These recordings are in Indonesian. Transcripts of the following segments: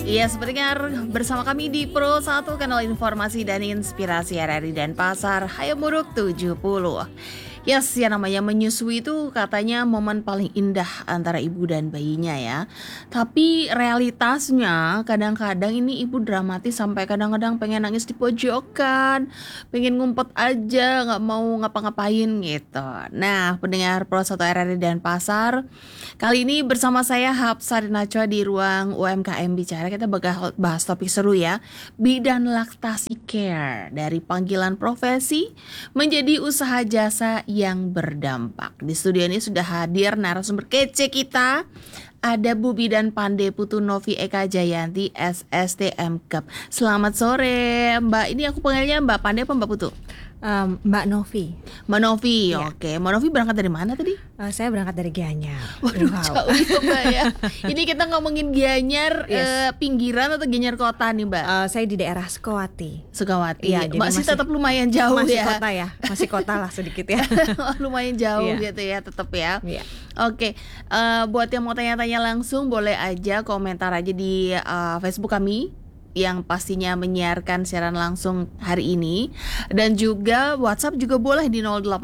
Iya, sepertinya bersama kami di Pro 1 Kanal Informasi dan Inspirasi RRI Denpasar, Hayamuruk 70. Yes, yang namanya menyusui itu katanya momen paling indah antara ibu dan bayinya ya. Tapi realitasnya kadang-kadang ini ibu dramatis sampai kadang-kadang pengen nangis di pojokan, pengen ngumpet aja, nggak mau ngapa-ngapain gitu. Nah, pendengar Pro 1 RRI Denpasar, kali ini bersama saya Hapsari Nachwa di ruang UMKM Bicara. Kita bahas topik seru ya, bidan laktasi care dari panggilan profesi menjadi usaha jasa yang berdampak. Di studio ini sudah hadir narasumber kece kita. Ada Bu Bidan Pande Putu Novi Eka Jayanti SSTM Kep. Selamat sore Mbak. Ini aku panggilnya Mbak Pande apa Mbak Putu? Mbak Novi. Mbak Novi, Ya. Oke. Mbak Novi berangkat dari mana tadi? Saya berangkat dari Gianyar. Waduh, jauh ya Mbak ya. Ini kita ngomongin Gianyar, Yes. pinggiran atau Gianyar kota nih Mbak? Saya di daerah Sukawati. Sukawati. Iya, jadi masih tetap lumayan jauh masih ya. kota ya, masih kota lah sedikit ya. Lumayan jauh Iya. gitu ya, tetap ya. Iya. Oke, buat yang mau tanya-tanya langsung boleh aja komentar aja di Facebook kami yang pastinya menyiarkan siaran langsung hari ini, dan juga WhatsApp juga boleh di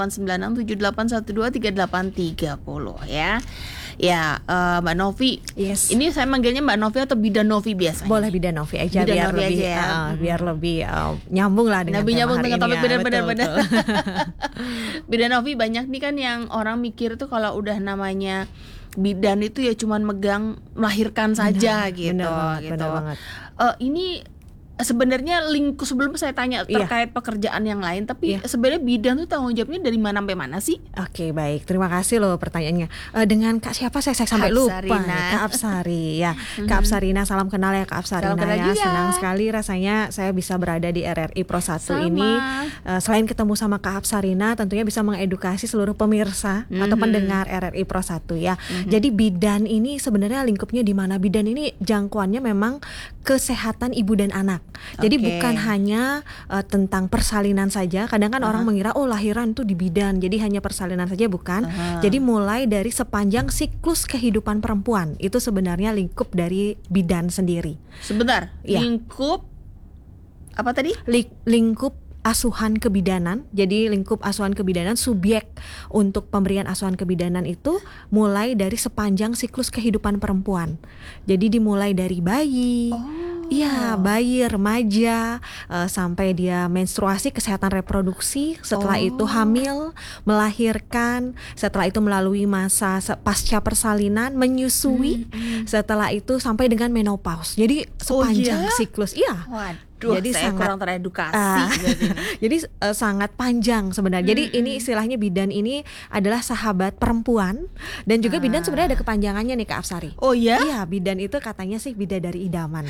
089678123830 ya. Ya, Mbak Novi. Yes. Ini saya manggilnya Mbak Novi atau Bidan Novi biasanya? Boleh Bidan Novi aja Bidan biar Novi lebih aja ya. biar lebih nyambung lah dengan Nabi tema nyambung hari dengan ini topik ya. benar-benar. Betul. Bidan Novi, banyak nih kan yang orang mikir tuh kalau udah namanya bidan itu ya cuman megang melahirkan saja gitu. Benar banget. Ini sebenarnya sebelum saya tanya Iya. terkait pekerjaan yang lain, tapi Iya. sebenarnya bidan tuh tanggung jawabnya dari mana sampai mana sih? Oke, baik. Terima kasih loh pertanyaannya. Dengan Kak siapa saya sampai lupa. Apsarina. Kak Apsari ya. Kak Apsarina, salam kenal ya Kak Apsarina Salam kenal ya. juga. Senang sekali rasanya saya bisa berada di RRI Pro 1 Sama. ini. Selain ketemu sama Kak Apsarina, tentunya bisa mengedukasi seluruh pemirsa atau pendengar RRI Pro 1 ya. Jadi bidan ini sebenarnya lingkupnya di mana? Bidan ini jangkauannya memang kesehatan ibu dan anak. Jadi Oke. bukan hanya tentang persalinan saja. Kadang kan orang mengira oh lahiran tuh di bidan, jadi hanya persalinan saja, bukan. Jadi mulai dari sepanjang siklus kehidupan perempuan itu sebenarnya lingkup dari bidan sendiri. Sebentar, Iya. lingkup apa tadi? Lingkup asuhan kebidanan. Jadi lingkup asuhan kebidanan, subjek untuk pemberian asuhan kebidanan itu mulai dari sepanjang siklus kehidupan perempuan. Jadi dimulai dari bayi. Iya, bayi, remaja, sampai dia menstruasi, kesehatan reproduksi, setelah itu hamil, melahirkan, setelah itu melalui masa pasca persalinan, menyusui, setelah itu sampai dengan menopause. Jadi sepanjang iya? siklus, iya. Waduh, Jadi saya sangat- kurang teredukasi. berarti ini. Jadi sangat panjang sebenarnya. Jadi ini istilahnya bidan ini adalah sahabat perempuan, dan juga bidan sebenarnya ada kepanjangannya nih Kak Apsari. Oh ya? Iya, bidan itu katanya sih bidadari idaman.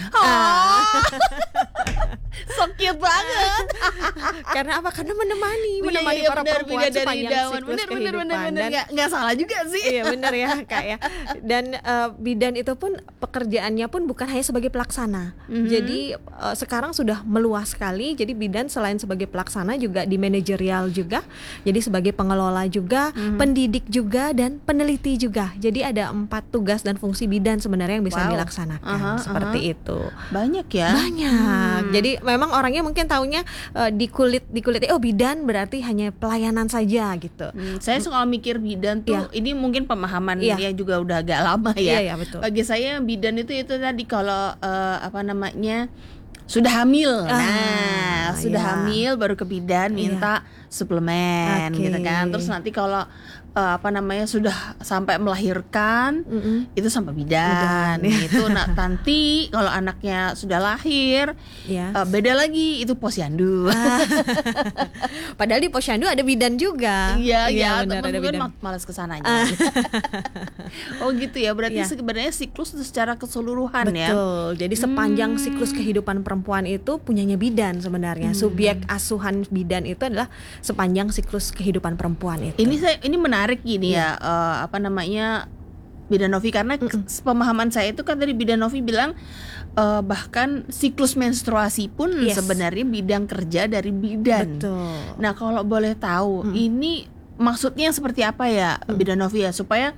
So cute banget. Karena apa? Karena menemani Iya, para benar, perempuan bidadari sepanjang idaman. siklus Bener, kehidupan. bener. Nggak salah juga sih. Iya benar ya Kak ya. Dan bidan itu pun pekerjaannya pun bukan hanya sebagai pelaksana. Jadi sekarang sudah meluas sekali. Jadi bidan selain sebagai pelaksana juga di manajerial juga. Jadi sebagai pengelola juga, pendidik juga, dan peneliti juga. Jadi ada 4 tugas dan fungsi bidan sebenarnya yang bisa Wow. dilaksanakan. Seperti itu. Banyak ya. Banyak. Jadi memang orangnya mungkin taunya di kulit oh bidan berarti hanya pelayanan saja gitu. Saya suka mikir bidan tuh, Iya. ini mungkin pemahaman Iya. ya juga udah agak lama ya. Iya, betul. Bagi saya bidan itu tadi kalau sudah hamil. Sudah iya. hamil baru ke bidan minta suplemen Oke. gitu kan. Terus nanti kalau sudah sampai melahirkan itu sampai bidan gitu. Nah, nanti kalau anaknya sudah lahir Iya. beda lagi, itu posyandu. Padahal di posyandu ada bidan juga. Iya, benar ada teman-teman bidan. malas kesananya. Oh gitu ya, berarti Iya. sebenarnya siklus itu secara keseluruhan ya. Betul. Jadi sepanjang siklus kehidupan perempuan itu punyanya bidan sebenarnya. Subjek asuhan bidan itu adalah sepanjang siklus kehidupan perempuan itu. Ini menarik gini ya, Bidan Novi, karena pemahaman saya itu kan tadi Bidan Novi bilang bahkan siklus menstruasi pun Yes. sebenarnya bidang kerja dari bidan. Betul. Nah, kalau boleh tahu ini maksudnya seperti apa ya, Bidan Novi ya, supaya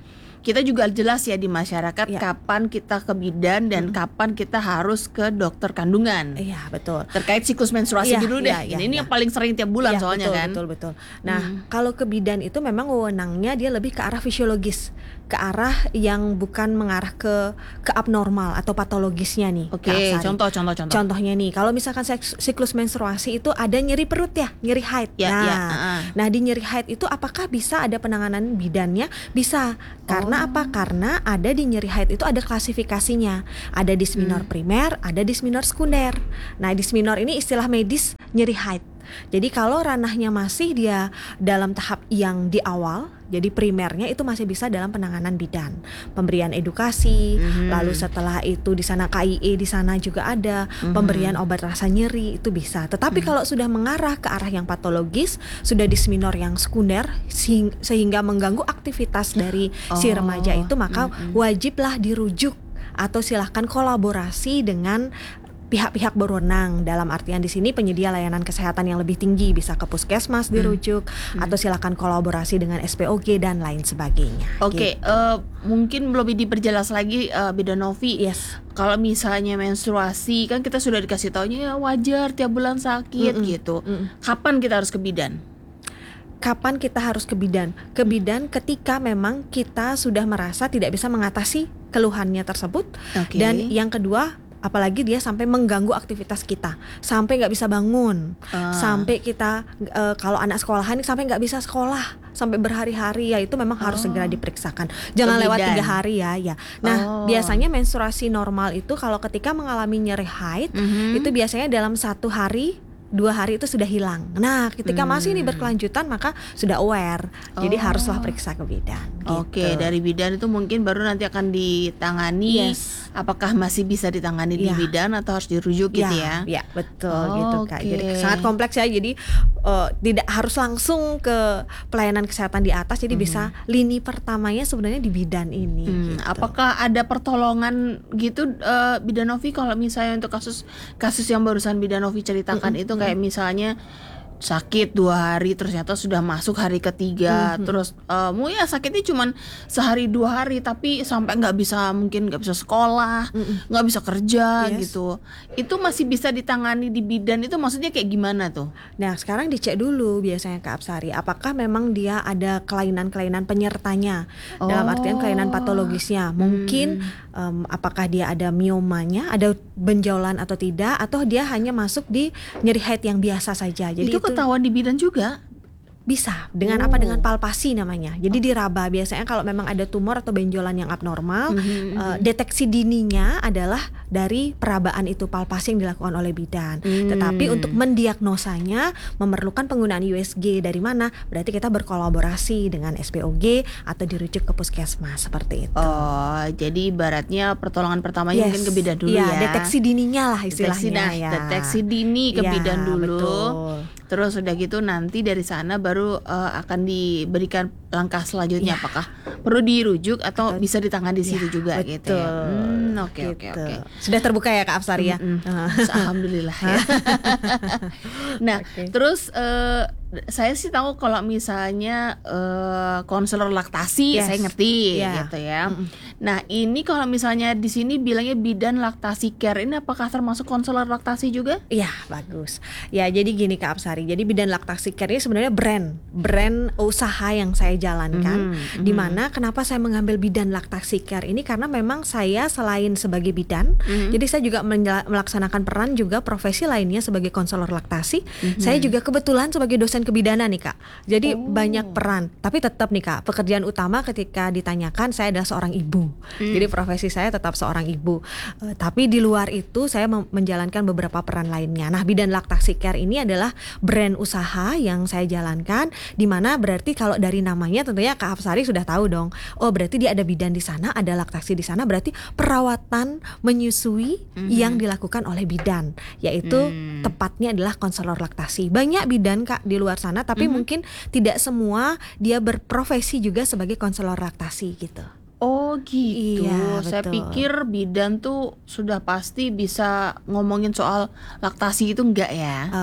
kita juga jelas ya di masyarakat Iya. kapan kita ke bidan dan kapan kita harus ke dokter kandungan. Iya, betul. Terkait siklus menstruasi Iya, dulu deh. iya, Ini iya. yang paling sering tiap bulan Iya, soalnya betul, kan. betul. Nah, kalau ke bidan itu memang wewenangnya dia lebih ke arah fisiologis, ke arah yang bukan mengarah ke abnormal atau patologisnya nih. Oke, Kak Sari. contoh. Contohnya nih, kalau misalkan siklus menstruasi itu ada nyeri perut ya, nyeri haid. Nah, di nyeri haid itu apakah bisa ada penanganan bidannya? Bisa. Karena apa? Karena ada di nyeri haid itu ada klasifikasinya. Ada disminor primer, ada disminor sekunder. Nah, disminor ini istilah medis nyeri haid. Jadi kalau ranahnya masih dia dalam tahap yang di awal, jadi primernya itu masih bisa dalam penanganan bidan, pemberian edukasi, lalu setelah itu di sana KIE di sana juga ada pemberian obat rasa nyeri itu bisa. Tetapi kalau sudah mengarah ke arah yang patologis, sudah disminor yang sekunder sehingga mengganggu aktivitas dari si remaja itu, maka wajiblah dirujuk atau silahkan kolaborasi dengan pihak-pihak berwenang, dalam artian di sini penyedia layanan kesehatan yang lebih tinggi, bisa ke puskesmas dirujuk atau silakan kolaborasi dengan SPOG dan lain sebagainya. Oke, Gitu. mungkin lebih diperjelas lagi Bidan Novi. Yes. Kalau misalnya menstruasi kan kita sudah dikasih taunya ya wajar tiap bulan sakit gitu. Kapan kita harus ke bidan? Kapan kita harus ke bidan? Ke bidan ketika memang kita sudah merasa tidak bisa mengatasi keluhannya tersebut. Oke. Dan yang kedua, apalagi dia sampai mengganggu aktivitas kita, sampai nggak bisa bangun, sampai kita kalau anak sekolahan sampai nggak bisa sekolah, sampai berhari-hari, ya itu memang harus segera diperiksakan. Jangan lewat 3 hari ya. Nah, biasanya menstruasi normal itu kalau ketika mengalami nyeri haid itu biasanya dalam 1 hari 2 hari itu sudah hilang. Nah, ketika masih ini berkelanjutan maka sudah aware. Jadi haruslah periksa ke bidan. Oke, gitu. dari bidan itu mungkin baru nanti akan ditangani. Yes. Apakah masih bisa ditangani di bidan atau harus dirujuk gitu ya? Ya, betul gitu Kak. Oke. Jadi sangat kompleks ya. Jadi tidak harus langsung ke pelayanan kesehatan di atas. Jadi bisa lini pertamanya sebenarnya di bidan ini. Gitu. Apakah ada pertolongan gitu Bidan Novi kalau misalnya untuk kasus yang barusan Bidan Novi ceritakan itu kayak misalnya sakit 2 hari ternyata sudah masuk hari ketiga, terus mau ya sakitnya cuman sehari 2 hari tapi sampai mungkin nggak bisa sekolah, nggak bisa kerja gitu, itu masih bisa ditangani di bidan, itu maksudnya kayak gimana tuh? Nah, sekarang dicek dulu biasanya Kak Apsari, apakah memang dia ada kelainan-kelainan penyertanya, dalam artian kelainan patologisnya. Mungkin apakah dia ada miomanya, ada benjolan atau tidak, atau dia hanya masuk di nyeri haid yang biasa saja. Jadi itu ketahuan di bidan juga? Bisa dengan apa, dengan palpasi namanya. Jadi diraba biasanya kalau memang ada tumor atau benjolan yang abnormal, deteksi dininya adalah dari perabaan itu, palpasi yang dilakukan oleh bidan. Tetapi untuk mendiagnosanya memerlukan penggunaan USG. Dari mana? Berarti kita berkolaborasi dengan SPOG atau dirujuk ke puskesmas seperti itu. Oh, jadi ibaratnya pertolongan pertamanya mungkin ke bidan dulu ya. Deteksi dininya lah istilahnya. Deteksi dini ke bidan dulu. Betul. Terus udah gitu nanti dari sana baru akan diberikan langkah selanjutnya, apakah perlu dirujuk atau bisa ditangani di situ juga gitu ya. Oke. Sudah terbuka ya Kak Apsari ya. Alhamdulillah ya. Nah, terus saya sih tahu kalau misalnya konselor laktasi saya ngerti gitu ya. Nah, ini kalau misalnya di sini bilangnya bidan laktasi care, ini apakah termasuk konselor laktasi juga? Iya, bagus. Ya, jadi gini Kak Apsari. Jadi bidan laktasi care ini sebenarnya brand usaha yang saya jalankan. Di mana kenapa saya mengambil bidan laktasi care ini, karena memang saya selain sebagai bidan, jadi saya juga melaksanakan peran juga profesi lainnya sebagai konselor laktasi. Saya juga kebetulan sebagai dosen kebidanan nih Kak. Jadi banyak peran. Tapi tetap nih Kak, pekerjaan utama ketika ditanyakan saya adalah seorang ibu. Jadi profesi saya tetap seorang ibu. Tapi di luar itu saya menjalankan beberapa peran lainnya. Nah, bidan laktasi care ini adalah brand usaha yang saya jalankan, di mana berarti kalau dari namanya tentunya Kak Hafsari sudah tahu dong. Oh, berarti dia ada bidan di sana, ada laktasi di sana, berarti perawatan menyusui yang dilakukan oleh bidan, yaitu tepatnya adalah konselor laktasi. Banyak bidan Kak di luar sana, tapi mungkin tidak semua dia berprofesi juga sebagai konselor laktasi gitu. Oh gitu. Iya, Saya betul. pikir bidan tuh sudah pasti bisa ngomongin soal laktasi itu enggak ya?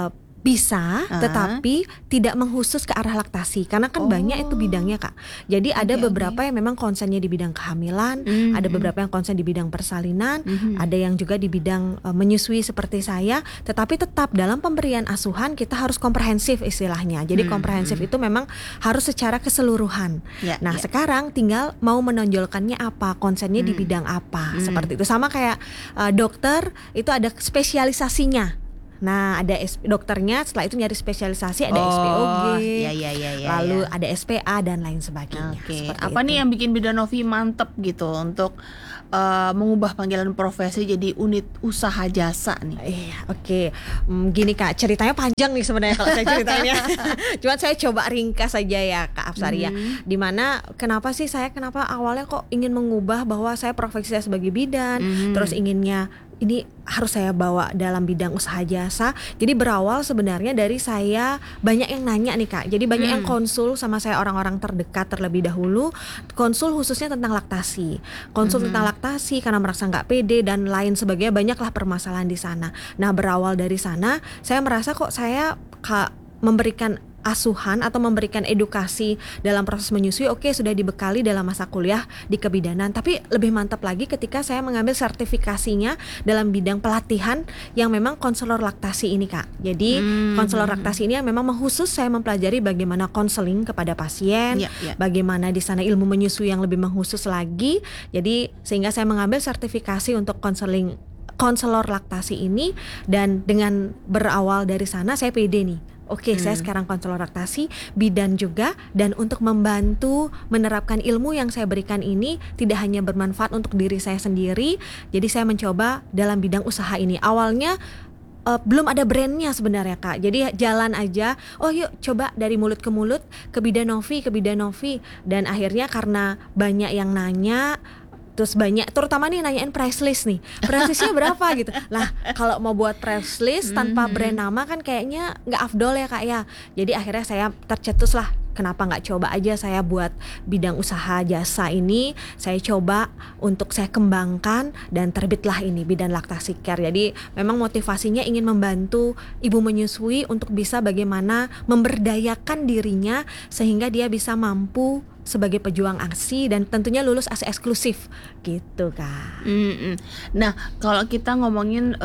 Bisa, Ah. tetapi tidak mengkhusus ke arah laktasi karena kan banyak itu bidangnya Kak. Jadi ada Oke, beberapa yang memang konsennya di bidang kehamilan, ada beberapa yang konsen di bidang persalinan, ada yang juga di bidang menyusui seperti saya. Tetapi tetap dalam pemberian asuhan kita harus komprehensif istilahnya. Jadi komprehensif itu memang harus secara keseluruhan. Ya, Nah ya. sekarang tinggal mau menonjolkannya apa, konsennya di bidang apa, seperti itu. Sama kayak dokter itu ada spesialisasinya. Nah, ada dokternya, setelah itu nyari spesialisasi, ada SPOG, ya. lalu ada SPA dan lain sebagainya. Oke, Seperti apa itu. nih yang bikin Bidanovi mantep gitu untuk mengubah panggilan profesi jadi unit usaha jasa nih? Iya, oke. Gini Kak, ceritanya panjang nih sebenarnya kalau saya ceritainnya. Cuman saya coba ringkas saja ya Kak Afsari ya. Dimana kenapa awalnya kok ingin mengubah bahwa saya profesi saya sebagai bidan, terus inginnya ini harus saya bawa dalam bidang usaha jasa. Jadi berawal sebenarnya dari saya banyak yang nanya nih Kak. Jadi banyak yang konsul sama saya, orang-orang terdekat terlebih dahulu. Konsul khususnya tentang laktasi. Konsul tentang laktasi karena merasa nggak pede dan lain sebagainya. Banyaklah permasalahan di sana. Nah berawal dari sana saya merasa kok saya memberikan asuhan atau memberikan edukasi dalam proses menyusui, oke, sudah dibekali dalam masa kuliah di kebidanan, tapi lebih mantap lagi ketika saya mengambil sertifikasinya dalam bidang pelatihan yang memang konselor laktasi ini Kak. Jadi konselor laktasi ini yang memang khusus saya mempelajari bagaimana konseling kepada pasien, bagaimana di sana ilmu menyusui yang lebih mengkhusus lagi. Jadi sehingga saya mengambil sertifikasi untuk konselor laktasi ini, dan dengan berawal dari sana saya pede nih. Oke, saya sekarang konselor laktasi, bidan juga, dan untuk membantu menerapkan ilmu yang saya berikan ini tidak hanya bermanfaat untuk diri saya sendiri, jadi saya mencoba dalam bidang usaha ini. Awalnya belum ada brandnya sebenarnya Kak, jadi jalan aja, oh yuk coba dari mulut ke mulut ke Bidanovi, dan akhirnya karena banyak yang nanya, terus banyak terutama nih nanyain price list nih, price listnya berapa gitu lah. Kalau mau buat price list tanpa brand nama kan kayaknya nggak afdol ya Kak ya. Jadi akhirnya saya tercetus lah, kenapa nggak coba aja saya buat bidang usaha jasa ini, saya coba untuk saya kembangkan dan terbitlah ini Bidan Laktasi Care. Jadi memang motivasinya ingin membantu ibu menyusui untuk bisa bagaimana memberdayakan dirinya sehingga dia bisa mampu sebagai pejuang ASI dan tentunya lulus ASI eksklusif gitu Kak. Nah kalau kita ngomongin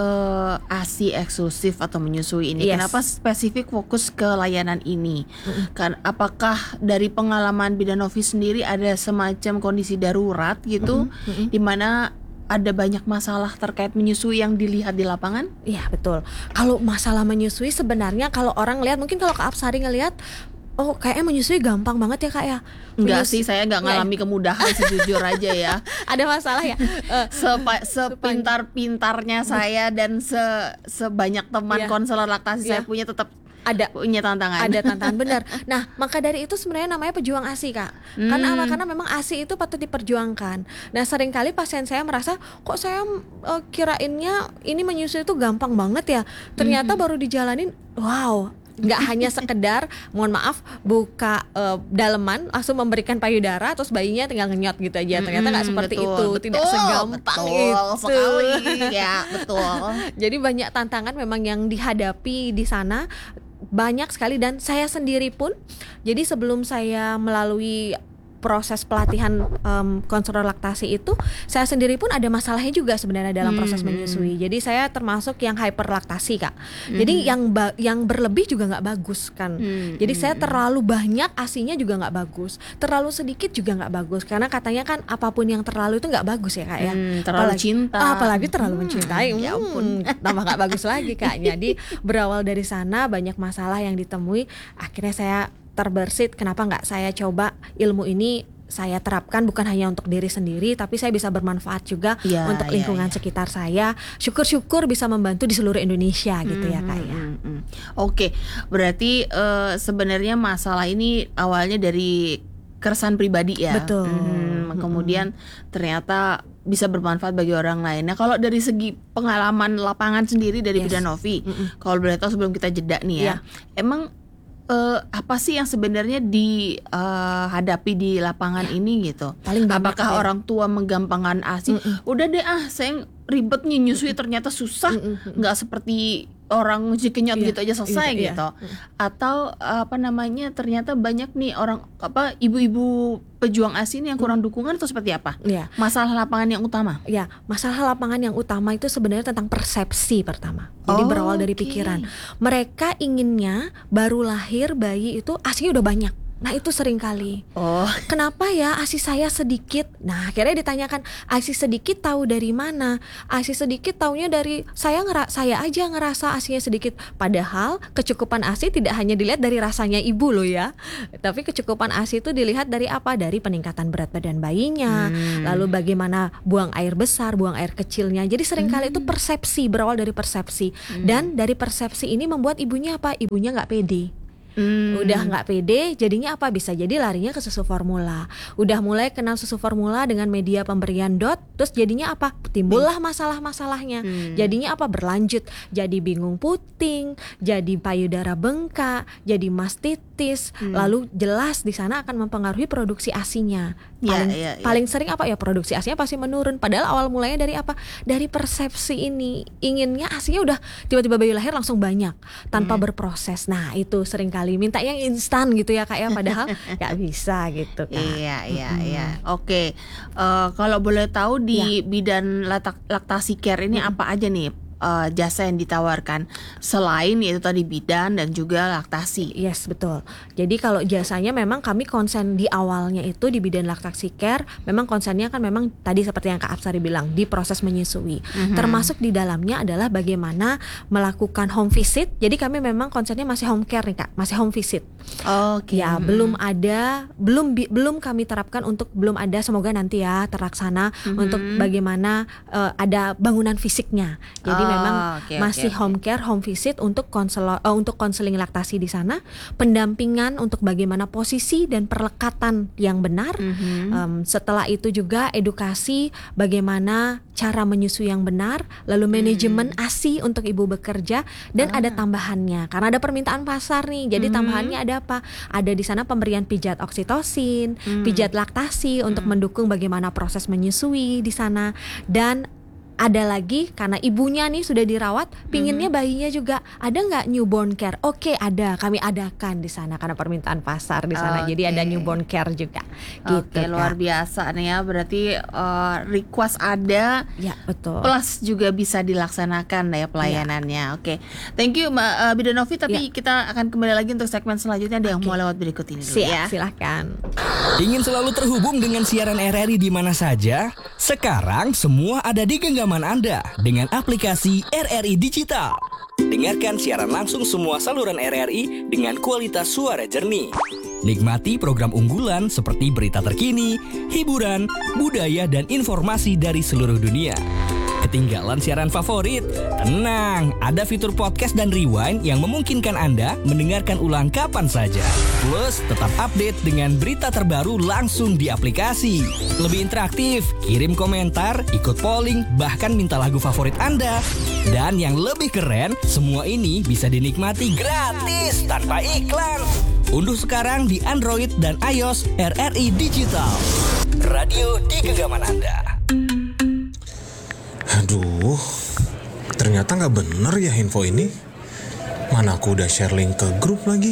ASI eksklusif atau menyusui ini, kenapa spesifik fokus ke layanan ini? Kan apakah dari pengalaman Bidanovi sendiri ada semacam kondisi darurat gitu, di mana ada banyak masalah terkait menyusui yang dilihat di lapangan? Iya betul. Kalau masalah menyusui sebenarnya kalau orang lihat, mungkin kalau Kak Afsari ngelihat, oh kayaknya menyusui gampang banget ya Kak ya. Enggak sih, saya nggak ngalami kemudahan sejujur aja ya. Ada masalah ya. Sepintar-pintarnya saya dan sebanyak teman konselor laktasi saya punya, tetap ada punya tantangan. Ada tantangan benar. Nah, maka dari itu sebenarnya namanya pejuang ASI Kak. Karena apa? Karena memang ASI itu patut diperjuangkan. Nah, seringkali pasien saya merasa, kok saya kirainnya ini menyusui itu gampang banget ya. Ternyata baru dijalanin, wow. Nggak hanya sekedar, mohon maaf, buka daleman langsung memberikan payudara terus bayinya tinggal ngenyot gitu aja. Ternyata nggak seperti itu, tidak segampang itu sekali. Ya betul. Jadi banyak tantangan memang yang dihadapi di sana, banyak sekali, dan saya sendiri pun. Jadi sebelum saya melalui proses pelatihan konselor laktasi itu, saya sendiri pun ada masalahnya juga sebenarnya dalam proses menyusui. Jadi saya termasuk yang hyperlaktasi Kak. Jadi yang berlebih juga nggak bagus kan. Jadi saya terlalu banyak asinya juga nggak bagus, terlalu sedikit juga nggak bagus, karena katanya kan apapun yang terlalu itu nggak bagus ya Kak ya. Terlalu cinta. Apalagi terlalu mencintai, ya ampun. tambah nggak bagus lagi Kak. Jadi berawal dari sana banyak masalah yang ditemui. Akhirnya saya terbersit, kenapa nggak saya coba ilmu ini saya terapkan bukan hanya untuk diri sendiri, tapi saya bisa bermanfaat juga untuk lingkungan sekitar saya. Syukur-syukur bisa membantu di seluruh Indonesia gitu ya Kak ya. Oke, berarti sebenarnya masalah ini awalnya dari keresahan pribadi ya. Betul. Kemudian ternyata bisa bermanfaat bagi orang lain. Nah kalau dari segi pengalaman lapangan sendiri dari Bidanovi, kalau boleh tahu sebelum kita jeda nih ya, emang apa sih yang sebenarnya dihadapi di lapangan ini gitu? Apakah orang tua menggampangkan ASI? Udah deh saya ribet nih nyusui, ternyata susah, nggak seperti orang kenyot Iya, gitu aja selesai iya. gitu. Atau ternyata banyak nih orang ibu-ibu pejuang ASI ini yang kurang dukungan atau seperti apa? Iya. Masalah lapangan yang utama. Ya, masalah lapangan yang utama itu sebenarnya tentang persepsi pertama. Jadi berawal dari Oke. pikiran. Mereka inginnya baru lahir bayi itu ASI-nya udah banyak. Nah itu sering kali. Oh, Kenapa ya ASI saya sedikit? Nah akhirnya ditanyakan, ASI sedikit tahu dari mana? ASI sedikit taunya dari saya aja ngerasa ASInya sedikit. Padahal kecukupan ASI tidak hanya dilihat dari rasanya ibu loh ya. Tapi kecukupan ASI itu dilihat dari apa? Dari peningkatan berat badan bayinya, lalu bagaimana buang air besar, buang air kecilnya. Jadi seringkali itu persepsi, berawal dari persepsi. Dan dari persepsi ini membuat ibunya apa? Ibunya nggak pede. Udah nggak pede, jadinya apa? Bisa jadi larinya ke susu formula. Udah mulai kenal susu formula dengan media pemberian DOT, terus jadinya apa? Timbullah masalah-masalahnya. Jadinya apa? Berlanjut, jadi bingung puting, jadi payudara bengkak, jadi mastitis. Lalu jelas di sana akan mempengaruhi produksi ASI-nya. Paling sering apa ya? Produksi ASI-nya pasti menurun. Padahal awal mulanya dari apa? Dari persepsi ini. Inginnya ASI-nya udah tiba-tiba bayi lahir langsung banyak tanpa berproses. Nah itu seringkali minta yang instan gitu ya Kak ya, padahal nggak bisa gitu Kak. Iya. Oke. Kalau boleh tahu di bidan laktasi care ini apa aja nih jasa yang ditawarkan selain itu tadi bidan dan juga laktasi? Yes, betul. Jadi kalau jasanya memang kami konsen di awalnya itu di bidan laktasi care, memang konsennya kan memang tadi seperti yang Kak Apsari bilang, di proses menyusui. Termasuk di dalamnya adalah bagaimana melakukan home visit. Jadi kami memang konsennya masih home care nih Kak, masih home visit. Oke. Ya, belum kami terapkan untuk, belum ada, semoga nanti ya terlaksana untuk bagaimana ada bangunan fisiknya. Jadi memang masih home care, home visit untuk konseling laktasi di sana, pendampingan untuk bagaimana posisi dan perlekatan yang benar. Setelah itu juga edukasi bagaimana cara menyusui yang benar, lalu manajemen ASI untuk ibu bekerja, dan ada tambahannya karena ada permintaan pasar nih. Jadi tambahannya ada apa? Ada di sana pemberian pijat oksitosin, pijat laktasi untuk mendukung bagaimana proses menyusui di sana. Dan ada lagi karena ibunya nih sudah dirawat, pinginnya bayinya juga ada nggak newborn care? Oke, ada, kami adakan di sana karena permintaan pasar di sana. Jadi ada newborn care juga. Gitu, Oke, luar biasa nih ya. Berarti request ada, ya betul. plus juga bisa dilaksanakan ya pelayanannya. Oke, thank you Mbak Bidan Novi. Tapi kita akan kembali lagi untuk segmen selanjutnya. Ada yang mau lewat berikut ini dulu ya. Silahkan. Ingin selalu terhubung dengan siaran RRI di mana saja? Sekarang semua ada di genggaman Anda dengan aplikasi RRI Digital. Dengarkan siaran langsung semua saluran RRI dengan kualitas suara jernih. Nikmati program unggulan seperti berita terkini, hiburan, budaya, dan informasi dari seluruh dunia. Ketinggalan siaran favorit? Tenang, ada fitur podcast dan rewind yang memungkinkan Anda mendengarkan ulang kapan saja. Plus, tetap update dengan berita terbaru langsung di aplikasi. Lebih interaktif, kirim komentar, ikut polling, bahkan minta lagu favorit Anda. Dan yang lebih keren, semua ini bisa dinikmati gratis tanpa iklan. Unduh sekarang di Android dan iOS RRI Digital. Radio di genggaman Anda. Aduh, ternyata nggak bener ya info ini. Mana aku udah share link ke grup lagi.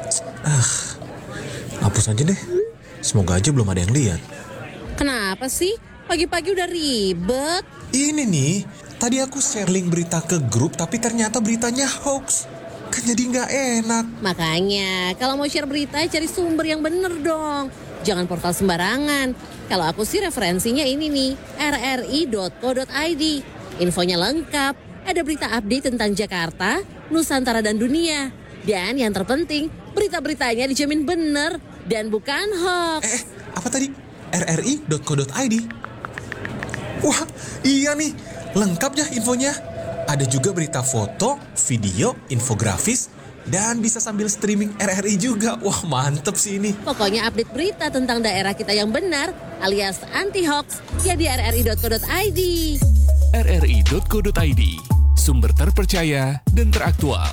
Hapus aja deh. Semoga aja belum ada yang lihat. Kenapa sih? Pagi-pagi udah ribet. Ini nih, tadi aku share link berita ke grup tapi ternyata beritanya hoax. Kan jadi nggak enak. Makanya, kalau mau share berita cari sumber yang bener dong. Jangan portal sembarangan. Kalau aku sih referensinya ini nih, rri.co.id. Infonya lengkap, ada berita update tentang Jakarta, Nusantara dan dunia. Dan yang terpenting, berita-beritanya dijamin bener dan bukan hoax. Apa tadi? rri.co.id. Wah, iya nih, lengkap ya infonya. Ada juga berita foto, video, infografis, dan bisa sambil streaming RRI juga. Wah, mantep sih ini. Pokoknya update berita tentang daerah kita yang benar alias anti-hoax ya di rri.co.id. rri.co.id, sumber terpercaya dan teraktual.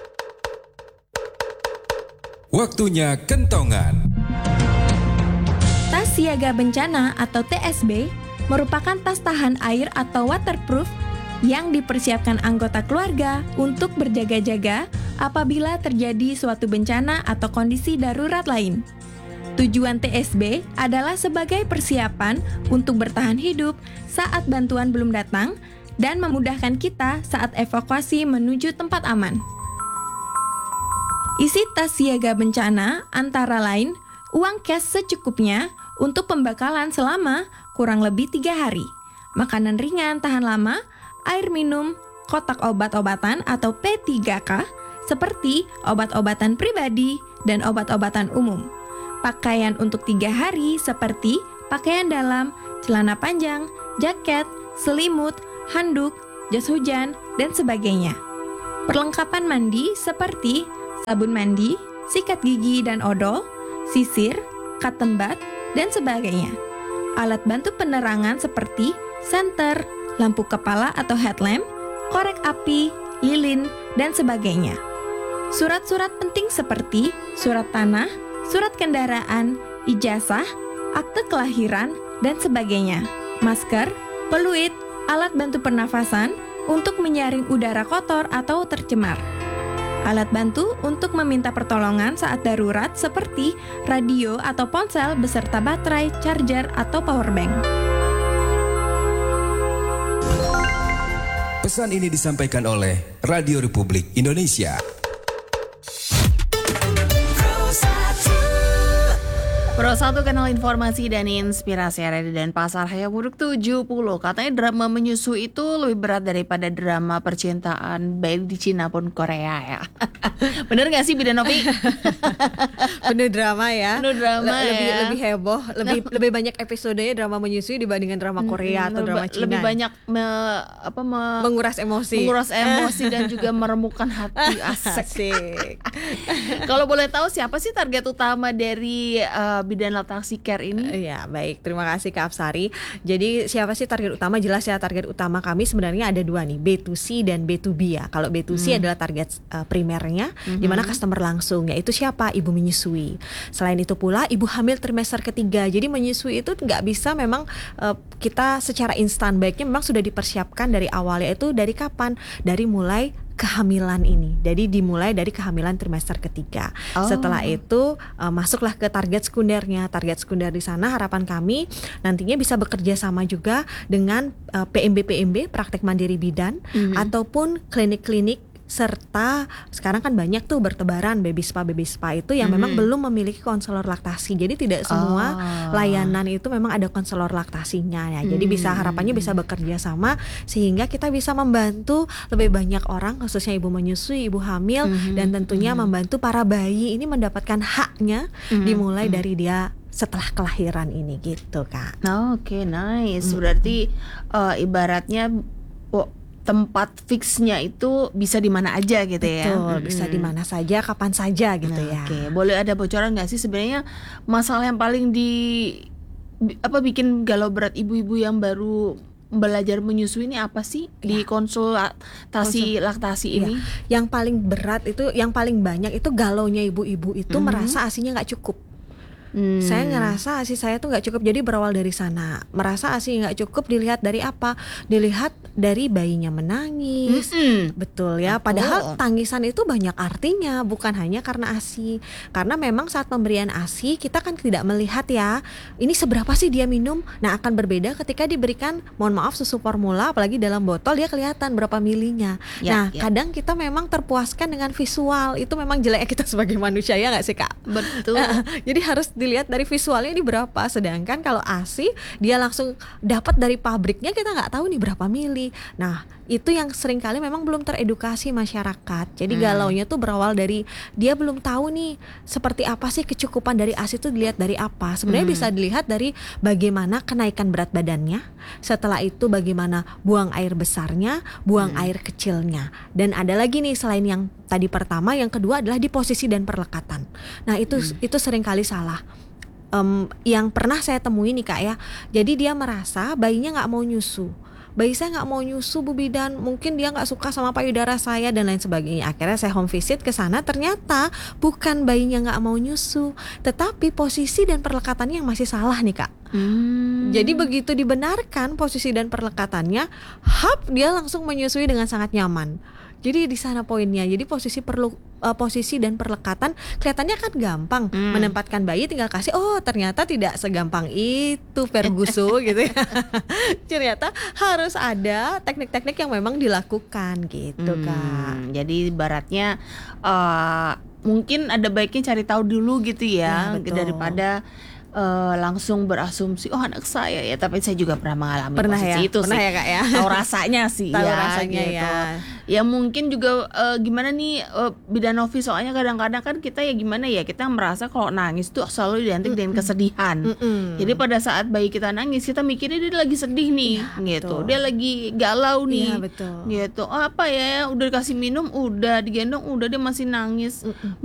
Waktunya kentongan. Tas siaga bencana atau TSB merupakan tas tahan air atau waterproof yang dipersiapkan anggota keluarga untuk berjaga-jaga apabila terjadi suatu bencana atau kondisi darurat lain. Tujuan TSB adalah sebagai persiapan untuk bertahan hidup saat bantuan belum datang dan memudahkan kita saat evakuasi menuju tempat aman. Isi tas siaga bencana antara lain uang cash secukupnya untuk pembekalan selama kurang lebih 3 hari, makanan ringan tahan lama, air minum, kotak obat-obatan atau P3K seperti obat-obatan pribadi dan obat-obatan umum. Pakaian untuk 3 hari seperti pakaian dalam, celana panjang, jaket, selimut, handuk, jas hujan, dan sebagainya. Perlengkapan mandi seperti sabun mandi, sikat gigi dan odol, sisir, cotton bud, dan sebagainya. Alat bantu penerangan seperti senter, lampu kepala atau headlamp, korek api, lilin, dan sebagainya. Surat-surat penting seperti surat tanah, surat kendaraan, ijazah, akte kelahiran, dan sebagainya. Masker, peluit, alat bantu pernafasan untuk menyaring udara kotor atau tercemar. Alat bantu untuk meminta pertolongan saat darurat seperti radio atau ponsel beserta baterai, charger, atau powerbank. Pesan ini disampaikan oleh Radio Republik Indonesia. Pro 1 Kanal Informasi dan Inspirasi RRI Denpasar, Hayam Buruk 70. Katanya drama menyusui itu lebih berat daripada drama percintaan baik di Cina pun Korea ya. Bener gak sih Bidan Novi? Penuh drama ya. Penuh drama ya. Lebih heboh, lebih banyak episodenya drama menyusui dibandingkan drama Korea atau drama Cina. Lebih banyak menguras emosi. Dan juga meremukkan hati. Asik. Kalau boleh tahu siapa sih target utama dari Bidan Laktasi Care ini? Ya baik, terima kasih Kak Apsari. Jadi siapa sih target utama? Jelas ya, target utama kami sebenarnya ada 2 nih, B2C dan B2B ya. Kalau B2C adalah target primernya, di mana customer langsung, yaitu siapa? Ibu menyusui. Selain itu pula ibu hamil trimester ketiga. Jadi menyusui itu nggak bisa memang kita secara instan, baiknya memang sudah dipersiapkan dari awal, yaitu dari kapan? Dari mulai kehamilan ini. Jadi dimulai dari kehamilan trimester ketiga. Setelah itu masuklah ke target sekundernya. Target sekunder di sana harapan kami nantinya bisa bekerja sama juga dengan PMB praktek mandiri bidan ataupun klinik-klinik, serta sekarang kan banyak tuh bertebaran baby spa itu yang memang belum memiliki konselor laktasi. Jadi tidak semua layanan itu memang ada konselor laktasinya ya. Jadi harapannya bisa bekerja sama sehingga kita bisa membantu lebih banyak orang, khususnya ibu menyusui, ibu hamil, dan tentunya membantu para bayi ini mendapatkan haknya dimulai dari dia setelah kelahiran ini gitu Kak. Oke, nice. Berarti ibaratnya tempat fixnya itu bisa di mana aja gitu ya. Betul, bisa di mana saja, kapan saja gitu ya. Oke, boleh ada bocoran nggak sih sebenarnya masalah yang paling bikin galau berat ibu-ibu yang baru belajar menyusui ini apa sih di konsultasi laktasi ini? Yang paling berat itu, yang paling banyak itu galaunya ibu-ibu itu merasa ASI-nya nggak cukup. Saya ngerasa ASI saya tuh nggak cukup, jadi berawal dari sana. Merasa ASI nggak cukup dilihat dari apa? Dilihat dari bayinya menangis, betul ya. Padahal tangisan itu banyak artinya, bukan hanya karena ASI. Karena memang saat pemberian ASI kita kan tidak melihat ya, ini seberapa sih dia minum. Nah akan berbeda ketika diberikan, mohon maaf, susu formula, apalagi dalam botol dia kelihatan berapa milinya. Kadang kita memang terpuaskan dengan visual, itu memang jeleknya kita sebagai manusia ya nggak sih Kak? Betul. Jadi harus dilihat dari visualnya ini berapa. Sedangkan kalau ASI dia langsung dapat dari pabriknya, kita nggak tahu nih berapa mili. Nah itu yang seringkali memang belum teredukasi masyarakat. Jadi galaunya tuh berawal dari dia belum tahu nih seperti apa sih kecukupan dari ASI itu dilihat dari apa. Sebenarnya bisa dilihat dari bagaimana kenaikan berat badannya, setelah itu bagaimana buang air besarnya, buang air kecilnya. Dan ada lagi nih selain yang tadi pertama, yang kedua adalah di posisi dan perlekatan. Nah itu seringkali salah. Yang pernah saya temui nih Kak ya, jadi dia merasa bayinya nggak mau nyusu. bayi saya nggak mau nyusu Bu Bidan, mungkin dia nggak suka sama payudara saya dan lain sebagainya. Akhirnya saya home visit ke sana, ternyata bukan bayinya nggak mau nyusu, tetapi posisi dan perlekatannya yang masih salah nih Kak. Jadi begitu dibenarkan posisi dan perlekatannya, dia langsung menyusui dengan sangat nyaman. Jadi di sana poinnya. Jadi posisi dan perlekatan kelihatannya kan gampang, menempatkan bayi tinggal kasih. Oh ternyata tidak segampang itu Ferguso gitu ya. Ternyata harus ada teknik-teknik yang memang dilakukan gitu Kak. Jadi ibaratnya mungkin ada baiknya cari tahu dulu gitu ya, betul. daripada langsung berasumsi anak saya ya, tapi saya juga pernah mengalami Pernah posisi ya? itu Pernah sih. ya, Kak, ya? Tahu rasanya sih Tahu ya, rasanya gitu. ya. Ya mungkin juga gimana nih Bidan Novi, soalnya kadang-kadang kan kita ya gimana ya, kita merasa kalau nangis tuh selalu identik dengan kesedihan. Jadi pada saat bayi kita nangis, kita mikirnya dia lagi sedih nih, gitu. betul. Dia lagi galau nih, Iya, betul. gitu. Oh, apa ya, udah dikasih minum, udah digendong, udah dia masih nangis.